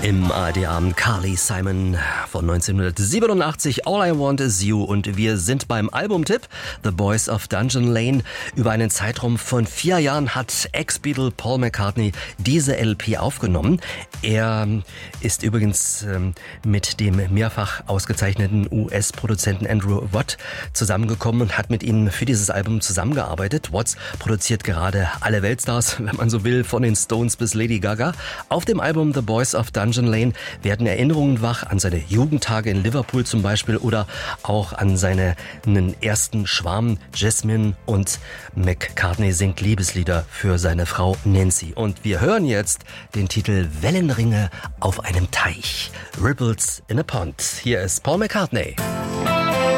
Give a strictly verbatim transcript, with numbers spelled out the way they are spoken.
Im A R D-Abend Carly Simon von neunzehnhundertsiebenundachtzig, All I Want Is You, und wir sind beim Albumtipp The Boys of Dungeon Lane. Über einen Zeitraum von vier Jahren hat Ex-Beatle Paul McCartney diese L P aufgenommen. Er ist übrigens mit dem mehrfach ausgezeichneten U S-Produzenten Andrew Watt zusammengekommen und hat mit ihm für dieses Album zusammengearbeitet. Watts produziert gerade alle Weltstars, wenn man so will, von den Stones bis Lady Gaga. Auf dem Album The Boys of Dungeon Lane werden Erinnerungen wach an seine Jugendtage in Liverpool zum Beispiel oder auch an seinen ersten Schwarm Jasmine, und McCartney singt Liebeslieder für seine Frau Nancy. Und wir hören jetzt den Titel Wellenringe auf einem Teich. Ripples in a Pond. Hier ist Paul McCartney.